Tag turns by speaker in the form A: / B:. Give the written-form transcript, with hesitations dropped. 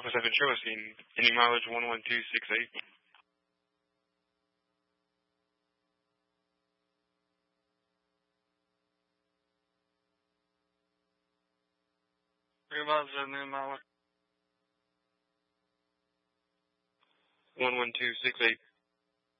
A: Alpha 7 Charlie scene. Any mileage 11268.
B: 3 miles, 7 miles.
A: 11268.